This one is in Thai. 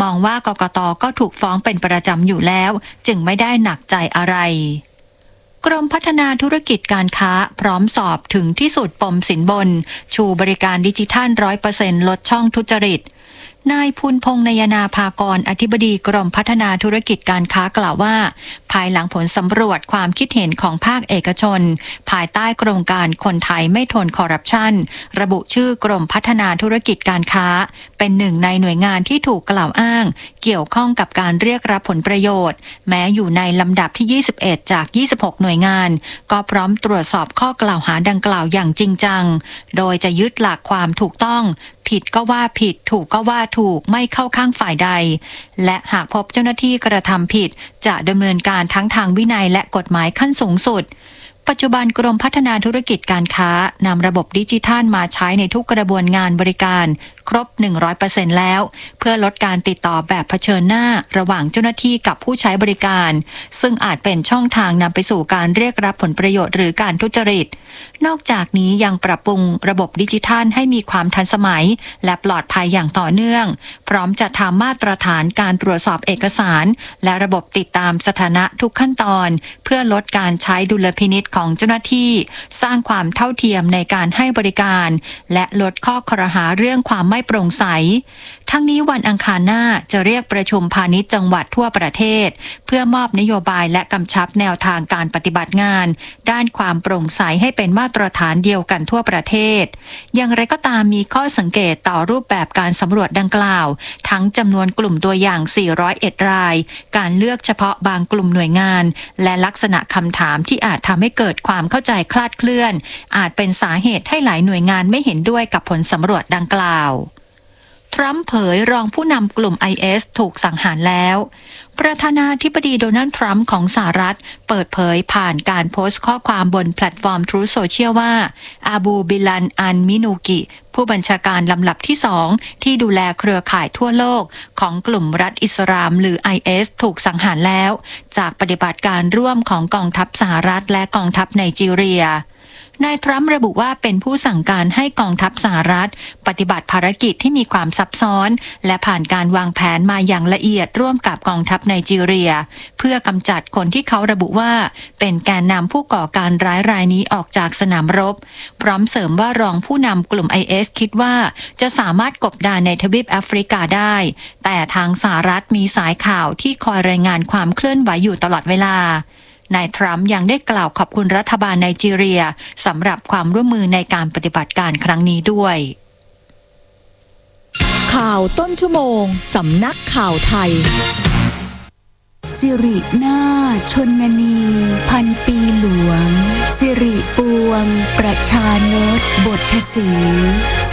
มองว่ากกต.ก็ถูกฟ้องเป็นประจำอยู่แล้วจึงไม่ได้หนักใจอะไรกรมพัฒนาธุรกิจการค้าพร้อมสอบถึงที่สุดปมสินบนชูบริการดิจิทัล 100% ลดช่องทุจริตนายภูลพงษ์นยนาภากรอธิบดีกรมพัฒนาธุรกิจการค้ากล่าวว่าภายหลังผลสำรวจความคิดเห็นของภาคเอกชนภายใต้โครงการคนไทยไม่ทนคอร์รัปชันระบุชื่อกรมพัฒนาธุรกิจการค้าเป็นหนึ่งในหน่วยงานที่ถูกกล่าวอ้างเกี่ยวข้องกับการเรียกรับผลประโยชน์แม้อยู่ในลำดับที่ 21 จาก 26 หน่วยงานก็พร้อมตรวจสอบข้อกล่าวหาดังกล่าวอย่างจริงจังโดยจะยึดหลักความถูกต้องผิดก็ว่าผิดถูกก็ว่าถูกไม่เข้าข้างฝ่ายใดและหากพบเจ้าหน้าที่กระทำผิดจะดำเนินการทั้งทางวินัยและกฎหมายขั้นสูงสุดปัจจุบันกรมพัฒนาธุรกิจการค้านำระบบดิจิทัลมาใช้ในทุกกระบวนงานบริการครบ 100% แล้วเพื่อลดการติดต่อแบบเผชิญหน้าระหว่างเจ้าหน้าที่กับผู้ใช้บริการซึ่งอาจเป็นช่องทางนำไปสู่การเรียกรับผลประโยชน์หรือการทุจริตนอกจากนี้ยังปรับปรุงระบบดิจิทัลให้มีความทันสมัยและปลอดภัยอย่างต่อเนื่องพร้อมจะทำมาตรฐานการตรวจสอบเอกสารและระบบติดตามสถานะทุกขั้นตอนเพื่อลดการใช้ดุลพินิจของเจ้าหน้าที่สร้างความเท่าเทียมในการให้บริการและลดข้อครหาเรื่องความไม่โปร่งใสทั้งนี้วันอังคารหน้าจะเรียกประชุมพาณิชย์จังหวัดทั่วประเทศเพื่อมอบนโยบายและกำชับแนวทางการปฏิบัติงานด้านความโปร่งใสให้เป็นมาตรฐานเดียวกันทั่วประเทศอย่างไรก็ตามมีข้อสังเกตต่อรูปแบบการสำรวจดังกล่าวทั้งจำนวนกลุ่มตัวอย่าง 401 รายการเลือกเฉพาะบางกลุ่มหน่วยงานและลักษณะคำถามที่อาจทำให้เกิดความเข้าใจคลาดเคลื่อนอาจเป็นสาเหตุให้หลายหน่วยงานไม่เห็นด้วยกับผลสำรวจดังกล่าวทรัมป์เผยรองผู้นำกลุ่ม IS ถูกสังหารแล้วประธานาธิบดีโดนัลด์ทรัมป์ของสหรัฐเปิดเผยผ่านการโพสต์ข้อความบนแพลตฟอร์ม Truth Social ว่าอาบูบิลันอันมินูกิผู้บัญชาการลำดับที่2ที่ดูแลเครือข่ายทั่วโลกของกลุ่มรัฐอิสลามหรือ IS ถูกสังหารแล้วจากปฏิบัติการร่วมของกองทัพสหรัฐและกองทัพไนจีเรียนายทรัมป์ระบุว่าเป็นผู้สั่งการให้กองทัพสหรัฐปฏิบัติภารกิจที่มีความซับซ้อนและผ่านการวางแผนมาอย่างละเอียดร่วมกับกองทัพไนจีเรียเพื่อกำจัดคนที่เขาระบุว่าเป็นแกนนำผู้ก่อการร้ายรายนี้ออกจากสนามรบพร้อมเสริมว่ารองผู้นำกลุ่ม IS คิดว่าจะสามารถกบดานในทวีปแอฟริกาได้แต่ทางสหรัฐมีสายข่าวที่คอยรายงานความเคลื่อนไหวอยู่ตลอดเวลานายทรัมป์ยังได้กล่าวขอบคุณรัฐบาลไนจีเรียสำหรับความร่วมมือในการปฏิบัติการครั้งนี้ด้วยข่าวต้นชั่วโมงสำนักข่าวไทยสิรินาถชนนีพันปีหลวงสิริปวงประชานตบทศรี